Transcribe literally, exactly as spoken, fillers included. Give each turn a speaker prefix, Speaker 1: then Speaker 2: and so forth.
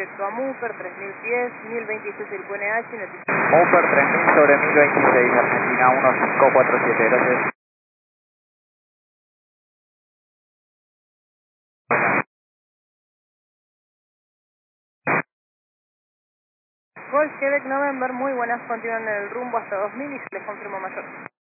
Speaker 1: Directo a Mooper, tres mil pies, mil veintiséis el Q N H, noticia.
Speaker 2: Mooper tres mil sobre mil veintiséis, Argentina uno cinco cuatro siete, gracias.
Speaker 1: Golf Quebec November, muy buenas, continúan en el rumbo hasta dos mil y se les confirmó mayor.